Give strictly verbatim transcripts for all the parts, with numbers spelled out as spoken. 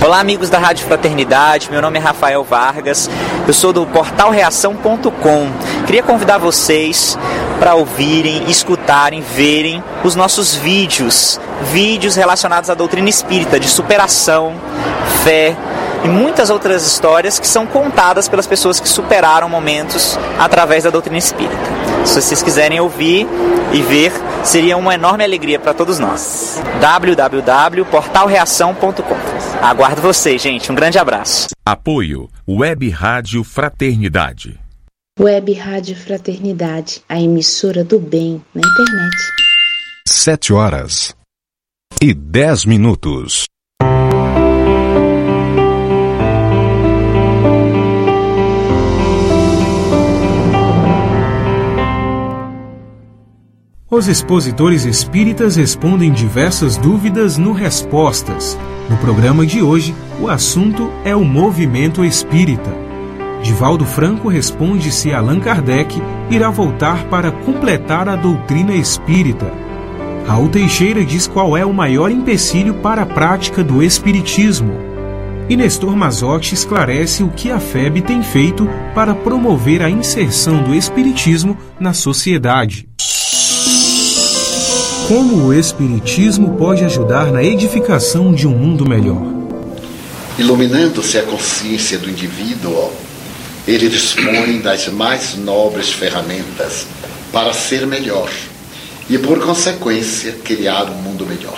Olá, amigos da Rádio Fraternidade, meu nome é Rafael Vargas, eu sou do portal reação ponto com. Queria convidar vocês para ouvirem, escutarem, verem os nossos vídeos, vídeos relacionados à doutrina espírita, de superação, fé e muitas outras histórias que são contadas pelas pessoas que superaram momentos através da doutrina espírita. Se vocês quiserem ouvir e ver, seria uma enorme alegria para todos nós. w w w ponto portal reação ponto com. Aguardo vocês, gente. Um grande abraço. Apoio Web Rádio Fraternidade. Web Rádio Fraternidade, a emissora do bem na internet. Sete horas e dez minutos. Os expositores espíritas respondem diversas dúvidas no Respostas. No programa de hoje, o assunto é o movimento espírita. Divaldo Franco responde se Allan Kardec irá voltar para completar a doutrina espírita. Raul Teixeira diz qual é o maior empecilho para a prática do espiritismo. E Nestor Mazotti esclarece o que a F E B tem feito para promover a inserção do espiritismo na sociedade. Como o espiritismo pode ajudar na edificação de um mundo melhor? Iluminando-se a consciência do indivíduo, ele dispõe das mais nobres ferramentas para ser melhor e, por consequência, criar um mundo melhor.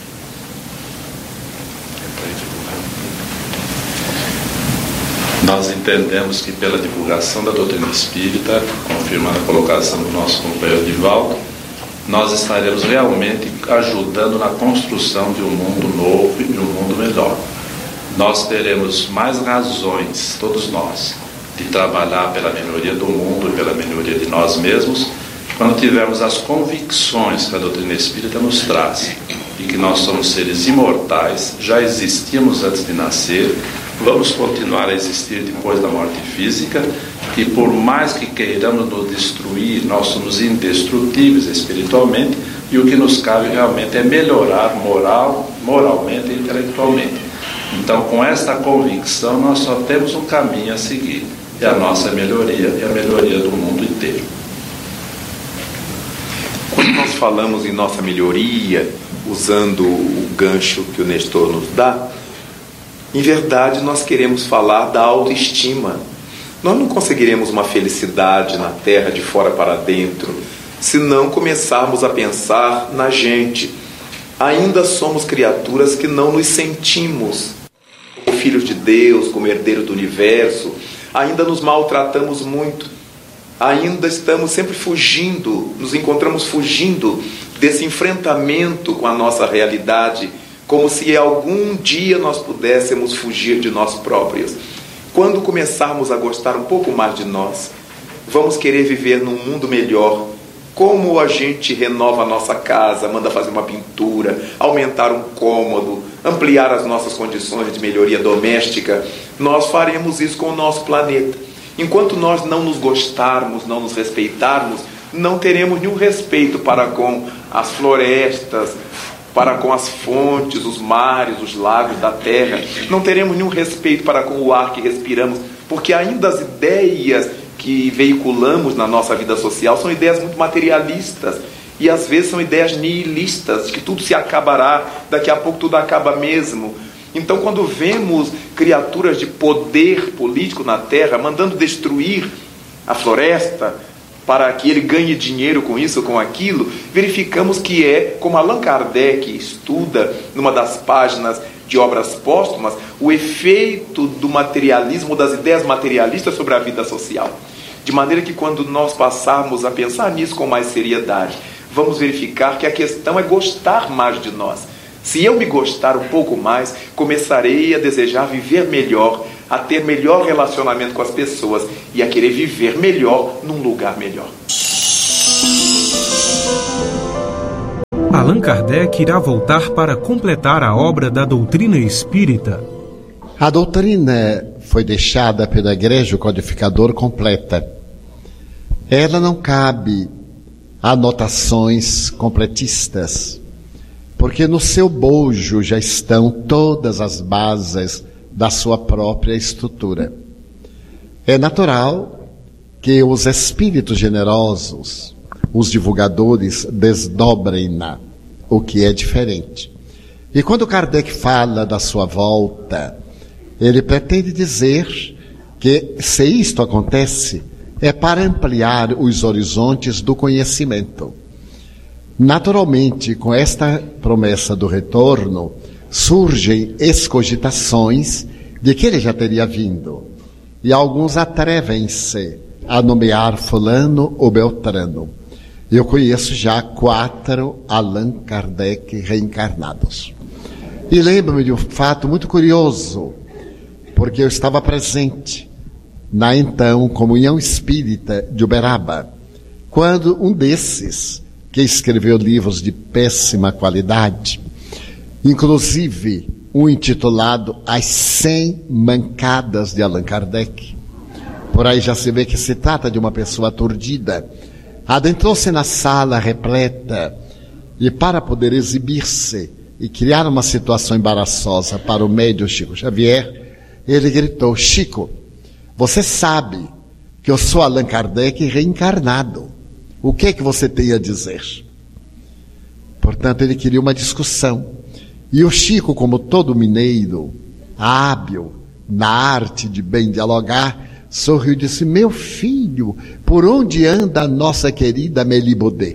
Nós entendemos que pela divulgação da doutrina espírita, confirmando a colocação do nosso companheiro Divaldo, nós estaremos realmente ajudando na construção de um mundo novo e de um mundo melhor. Nós teremos mais razões, todos nós, de trabalhar pela melhoria do mundo e pela melhoria de nós mesmos, quando tivermos as convicções que a doutrina espírita nos traz, e que nós somos seres imortais, já existíamos antes de nascer, vamos continuar a existir depois da morte física, e por mais que queiramos nos destruir, nós somos indestrutíveis espiritualmente, e o que nos cabe realmente é melhorar moral, moralmente e intelectualmente. Então, com esta convicção, nós só temos um caminho a seguir, é a nossa melhoria e a melhoria do mundo inteiro. Quando nós falamos em nossa melhoria, usando o gancho que o Nestor nos dá, em verdade nós queremos falar da autoestima. Nós não conseguiremos uma felicidade na terra de fora para dentro se não começarmos a pensar na gente. Ainda somos criaturas que não nos sentimos como filhos de Deus, como herdeiros do universo. Ainda nos maltratamos muito. Ainda estamos sempre fugindo, nos encontramos fugindo desse enfrentamento com a nossa realidade, como se algum dia nós pudéssemos fugir de nós próprios. Quando começarmos a gostar um pouco mais de nós, vamos querer viver num mundo melhor. Como a gente renova a nossa casa, manda fazer uma pintura, aumentar um cômodo, ampliar as nossas condições de melhoria doméstica, nós faremos isso com o nosso planeta. Enquanto nós não nos gostarmos, não nos respeitarmos, não teremos nenhum respeito para com as florestas, para com as fontes, os mares, os lagos da terra. Não teremos nenhum respeito para com o ar que respiramos, porque ainda as ideias que veiculamos na nossa vida social são ideias muito materialistas e às vezes são ideias nihilistas, que tudo se acabará, daqui a pouco tudo acaba mesmo. Então, quando vemos criaturas de poder político na terra mandando destruir a floresta para que ele ganhe dinheiro com isso ou com aquilo, verificamos que é, como Allan Kardec estuda numa das páginas de Obras Póstumas, o efeito do materialismo, das ideias materialistas sobre a vida social. De maneira que quando nós passarmos a pensar nisso com mais seriedade, vamos verificar que a questão é gostar mais de nós. Se eu me gostar um pouco mais, começarei a desejar viver melhor, a ter melhor relacionamento com as pessoas e a querer viver melhor num lugar melhor. Allan Kardec irá voltar para completar a obra da doutrina espírita. A doutrina foi deixada pelo Egregio Codificador completa. Ela não cabe a anotações completistas. porque no seu bojo já estão todas as bases da sua própria estrutura. É natural que os espíritos generosos, os divulgadores, desdobrem-na, o que é diferente. E quando Kardec fala da sua volta, ele pretende dizer que, se isto acontece, é para ampliar os horizontes do conhecimento. Naturalmente, com esta promessa do retorno, surgem excogitações de que ele já teria vindo. E alguns atrevem-se a nomear fulano ou beltrano. Eu conheço já quatro Allan Kardec reencarnados. E lembro-me de um fato muito curioso, porque eu estava presente na então Comunhão Espírita de Uberaba, quando um desses, que escreveu livros de péssima qualidade, inclusive um intitulado As cem Mancadas de Allan Kardec, por aí já se vê que se trata de uma pessoa aturdida, adentrou-se na sala repleta e, para poder exibir-se e criar uma situação embaraçosa para o médium Chico Xavier, ele gritou: Chico, você sabe que eu sou Allan Kardec reencarnado. O que é que você tem a dizer? Portanto, ele queria uma discussão. E o Chico, como todo mineiro, hábil na arte de bem dialogar, sorriu e disse: meu filho, por onde anda a nossa querida Melibodê?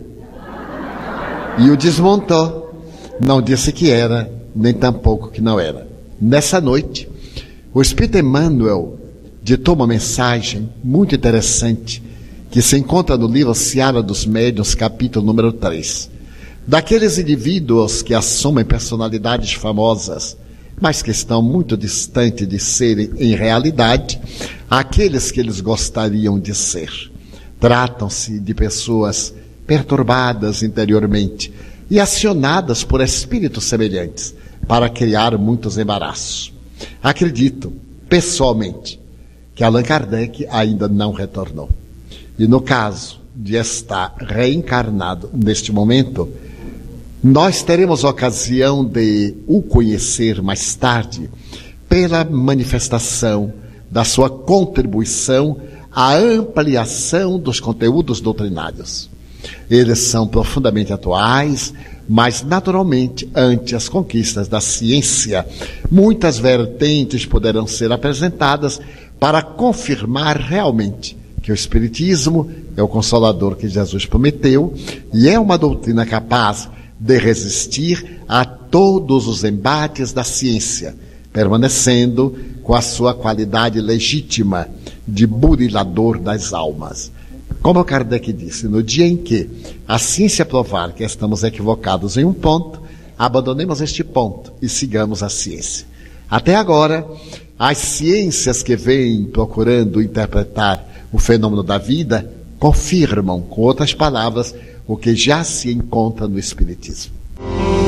E o desmontou. Não disse que era, nem tampouco que não era. Nessa noite, o Espírito Emmanuel ditou uma mensagem muito interessante, que se encontra no livro Seara dos Médiuns, capítulo número três. Daqueles indivíduos que assumem personalidades famosas, mas que estão muito distantes de serem, em realidade, aqueles que eles gostariam de ser. Tratam-se de pessoas perturbadas interiormente e acionadas por espíritos semelhantes para criar muitos embaraços. Acredito, pessoalmente, que Allan Kardec ainda não retornou. E no caso de estar reencarnado neste momento, nós teremos ocasião de o conhecer mais tarde pela manifestação da sua contribuição à ampliação dos conteúdos doutrinários. Eles são profundamente atuais, mas naturalmente, ante as conquistas da ciência, muitas vertentes poderão ser apresentadas para confirmar realmente que o Espiritismo é o Consolador que Jesus prometeu e é uma doutrina capaz de resistir a todos os embates da ciência, permanecendo com a sua qualidade legítima de burilador das almas. Como Kardec disse, no dia em que a ciência provar que estamos equivocados em um ponto, abandonemos este ponto e sigamos a ciência. Até agora, as ciências que vêm procurando interpretar o fenômeno da vida confirmam, com outras palavras, o que já se encontra no Espiritismo.